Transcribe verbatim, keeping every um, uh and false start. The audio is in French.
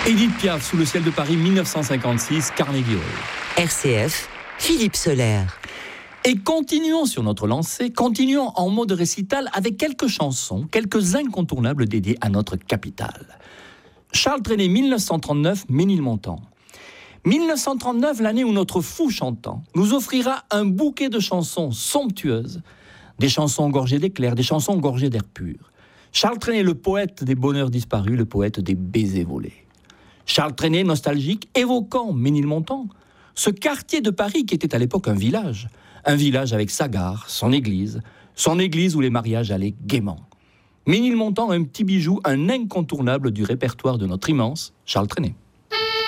Édith Piaf, Sous le ciel de Paris, dix-neuf cent cinquante-six, Carnegie Hall. R C F, Philippe Soler. Et continuons sur notre lancée, continuons en mode récital avec quelques chansons, quelques incontournables dédiés à notre capitale. Charles Trenet, dix-neuf cent trente-neuf, Ménilmontant. dix-neuf cent trente-neuf, l'année où notre fou chantant nous offrira un bouquet de chansons somptueuses, des chansons gorgées d'éclairs, des chansons gorgées d'air pur. Charles Trenet, le poète des bonheurs disparus, le poète des baisers volés. Charles Trenet, nostalgique, évoquant Ménilmontant, ce quartier de Paris qui était à l'époque un village, un village avec sa gare, son église, son église où les mariages allaient gaiement. Ménilmontant, un petit bijou, un incontournable du répertoire de notre immense Charles Trenet.